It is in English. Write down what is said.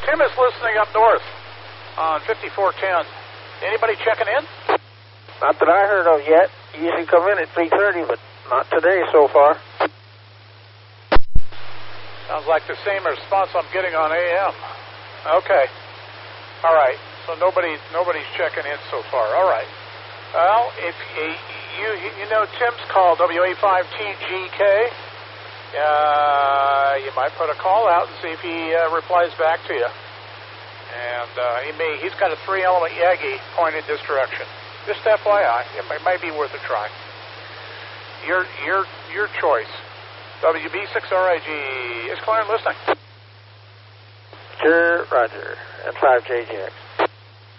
Tim is listening up north on 5410. Anybody checking in? Not that I heard of yet. You usually come in at 3:30, but not today so far. Sounds like the same response I'm getting on AM. Okay. All right. So nobody's checking in so far. All right. Well, if you know Tim's call, WA5TGK, you might put a call out and see if he replies back to you. And he's got a 3-element Yagi pointed this direction. Just FYI, it might be worth a try. Your choice. WB6RIG. Is Clarence listening? Sure, Roger. And 5JGX.